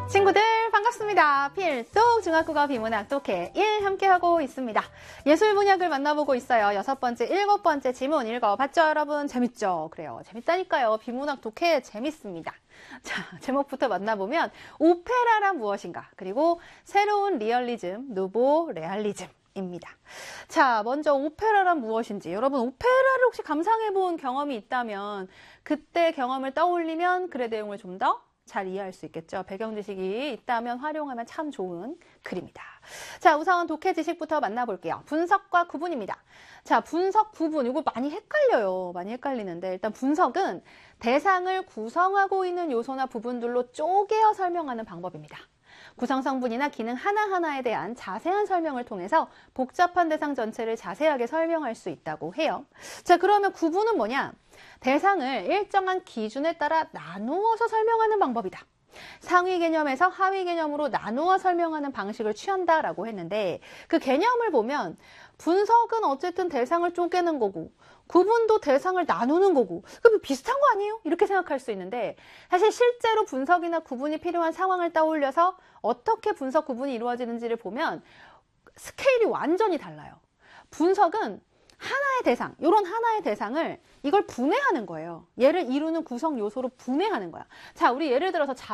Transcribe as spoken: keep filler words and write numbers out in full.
친구들 반갑습니다. 필독 중학국어 비문학 독해 일 함께하고 있습니다. 예술 문학을 만나보고 있어요. 여섯 번째, 일곱 번째 지문 읽어봤죠, 여러분? 재밌죠? 그래요. 재밌다니까요. 비문학 독해 재밌습니다. 자, 제목부터 만나보면 오페라란 무엇인가? 그리고 새로운 리얼리즘, 누보 레알리즘입니다. 자, 먼저 오페라란 무엇인지. 여러분, 오페라를 혹시 감상해본 경험이 있다면 그때 경험을 떠올리면 글의 내용을 좀 더 잘 이해할 수 있겠죠. 배경 지식이 있다면 활용하면 참 좋은 글입니다. 자, 우선 독해 지식부터 만나볼게요. 분석과 구분입니다. 자, 분석, 구분, 이거 많이 헷갈려요. 많이 헷갈리는데 일단 분석은 대상을 구성하고 있는 요소나 부분들로 쪼개어 설명하는 방법입니다. 구성 성분이나 기능 하나하나에 대한 자세한 설명을 통해서 복잡한 대상 전체를 자세하게 설명할 수 있다고 해요. 자, 그러면 구분은 뭐냐? 대상을 일정한 기준에 따라 나누어서 설명하는 방법이다. 상위 개념에서 하위 개념으로 나누어 설명하는 방식을 취한다라고 했는데 그 개념을 보면 분석은 어쨌든 대상을 쪼개는 거고 구분도 대상을 나누는 거고 그럼 비슷한 거 아니에요? 이렇게 생각할 수 있는데 사실 실제로 분석이나 구분이 필요한 상황을 떠올려서 어떻게 분석 구분이 이루어지는지를 보면 스케일이 완전히 달라요. 분석은 하나의 대상, 이런 하나의 대상을 이걸 분해하는 거예요. 얘를 이루는 구성 요소로 분해하는 거야. 자, 우리 예를 들어서 자